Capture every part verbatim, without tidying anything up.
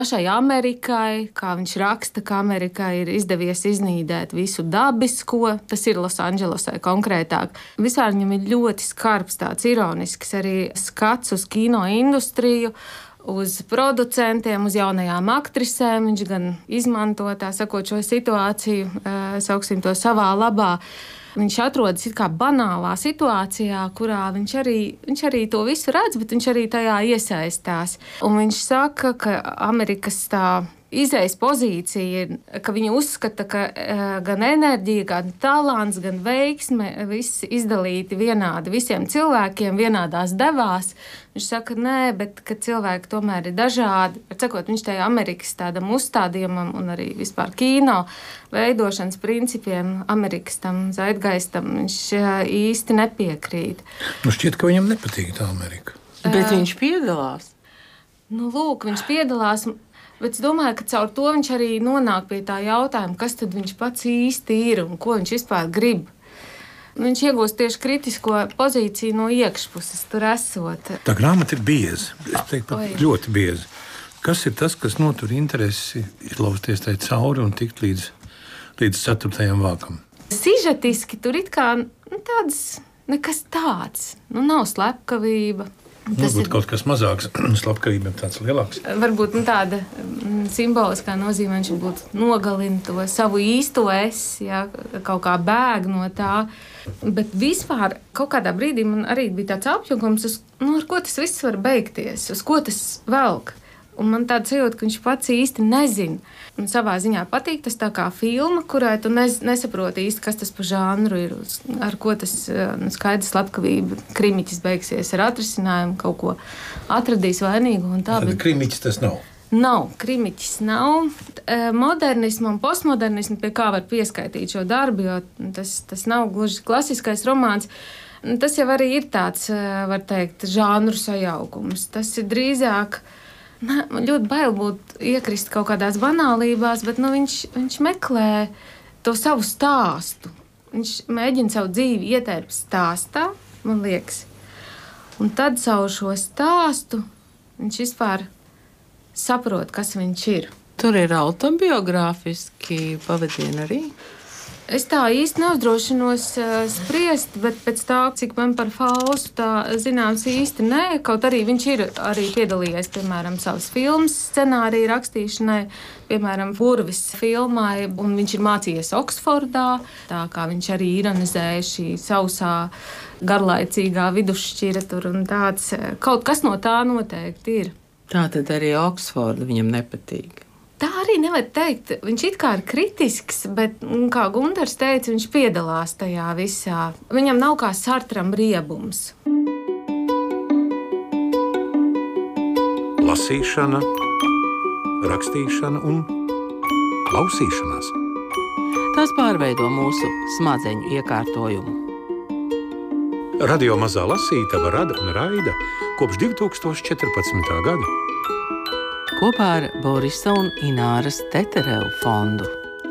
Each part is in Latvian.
Pašai Amerikai, kā viņš raksta, ka Amerikai ir izdevies iznīdēt visu dabisko, tas ir Losandželosai konkrētāk. Vispār viņam ir ļoti skarbs, tāds ironisks arī skats uz kino industriju, uz producentiem, uz jaunajām aktrisēm. Viņš gan izmanto, tā sakot, šo situāciju, sauksim to savā labā. Viņš atrodas it kā banālā situācijā, kurā viņš arī, viņš arī to visu redz, bet viņš arī tajā iesaistās. Un viņš saka, ka Amerikas tā izējas pozīcija ir, ka viņi uzskata, ka gan enerģija, gan talants, gan veiksme viss izdalīti vienādi visiem cilvēkiem, vienādās devās. Viņš saka, nē, bet ka cilvēki tomēr ir dažādi. Cekot, viņš tajā Amerikas tādam uzstādījumam un arī vispār kino veidošanas principiem, Amerikas tam zeitgeistam, viņš īsti nepiekrīt. Nu šķiet, ka viņam nepatīk tā Amerika. Bet viņš piedalās. Nu, lūk, viņš piedalās. Bet es domāju, ka caur to viņš arī nonāk pie tā jautājuma, kas tad viņš pats īsti ir un ko viņš vispār grib. Viņš iegūst tieši kritisko pozīciju no iekšpuses, tur esot. Tā grāmata ir bieza. Es teiktu, pat ļoti bieza. Kas ir tas, kas notur interesi, izlausties tai cauri un tikt līdz, līdz ceturtajam vākam? Sižetiski tur it kā nu, tāds, nekas tāds. Nu, nav slepkavība. Tas varbūt ir kaut kas mazāks, slepkavība ir tāds lielāks. Varbūt nu, tāda simboliskā nozīmē, viņš būtu nogalina to savu īsto es, ja, kaut kā bēg no tā. Bet vispār kaut kādā brīdī man arī bija tāds apjukums, uz, nu, ar ko tas viss var beigties, uz ko tas velk. Un man tāds sajūta, ka viņš pats īsti nezina. Un savā ziņā patīk tas tā kā filma, kurai tu nez, nesaproti īsti, kas tas pa žanru ir, ar ko tas nu, skaidrs slepkavība, krimiķis beigsies ar atrisinājumu, kaut ko atradīs vainīgu un tā. Bet krimiķis tas nav? Nav, krimiķis nav. Modernismu un postmodernismu, pie kā var pieskaitīt šo darbu, jo tas, tas nav gluži klasiskais romāns. Tas jau arī ir tāds, var teikt, žanru sajaukums. Tas ir drīzāk... Man ļoti bail būt iekrist kaut kādās banālībās, bet nu, viņš, viņš meklē to savu stāstu. Viņš mēģina savu dzīvi ietērpt stāstā, man liekas. Un tad caur šo stāstu viņš vispār saprot, kas viņš ir. Tur ir autobiogrāfiski pavadieni arī. Es tā īsti neuzdrošinos uh, spriest, bet pēc tā, cik man par Faustu tā zināms īsti nē, kaut arī viņš ir arī piedalījies, piemēram, savas filmas scenārija rakstīšanai, piemēram, Purvis filmai, un viņš ir mācījies Oksfordā, tā kā viņš arī ironizēja šī sausā, garlaicīgā vidusšķira tur un tāds. Kaut kas no tā noteikti ir. Tā tad arī Oksforda viņam nepatīk. Tā arī nevar teikt. Viņš it kā ir kritisks, bet, kā Gundars teica, viņš piedalās tajā visā. Viņam nav kā Sartram riebums. Lasīšana, rakstīšana un klausīšanās. Tas pārveido mūsu smadzeņu iekārtojumu. Radio Mazā Lasītava rada un raida kopš divi tūkstoši četrpadsmitā gada. Kopā ar Borisa un Ināras Teterevu fondu.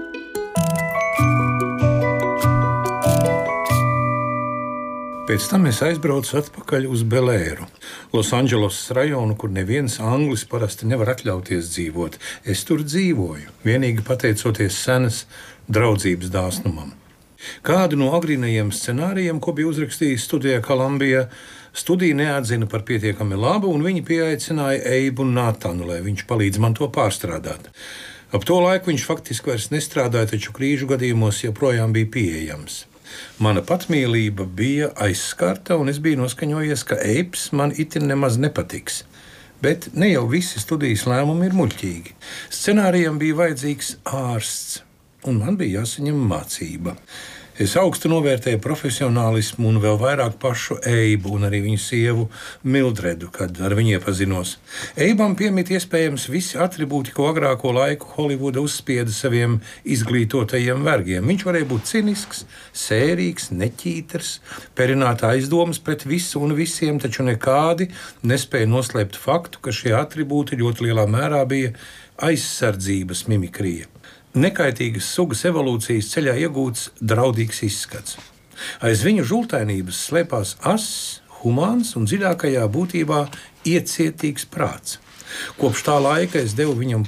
Pēc tam es aizbraucu atpakaļ uz Belēru, Losandželosas rajonu, kur neviens anglis parasti nevar atļauties dzīvot. Es tur dzīvoju, vienīgi pateicoties senas draudzības dāsnumam. Kādu no agrīnajiem scenārijiem, ko bija uzrakstījis studijā Kolumbijā, studija neatzina par pietiekami labu, un viņi pieaicināja Eibu un Nātanu, lai viņš palīdz man to pārstrādāt. Ap to laiku viņš faktiski vairs nestrādāja, taču krīžu gadījumos joprojām bija pieejams. Mana patmīlība bija aizskarta, un es biju noskaņojies, ka Eibs man itin nemaz nepatiks. Bet ne jau visi studijas lēmumi ir muļķīgi. Scenārijam bija vajadzīgs ārsts, un man bija jāsaņem mācība. Es augstu novērtēju profesionālismu un vēl vairāk pašu Eibu un arī viņu sievu Mildredu, kad ar viņu iepazinos. Eibam piemīt iespējams visi atribūti, ko agrāko laiku Holivuda uzspieda saviem izglītotajiem vergiem. Viņš varēja būt cinisks, sērīgs, neķīters, perināt aizdomas pret visu un visiem, taču nekādi nespēja noslēpt faktu, ka šie atribūti ļoti lielā mērā bija aizsardzības mimikrija. Nekaitīgas sugas evolūcijas ceļā iegūts draudīgs izskats. Aiz viņu žultainības slēpās ass, humāns un dziļākajā būtībā iecietīgs prāts. Kopš tā laika es devu viņam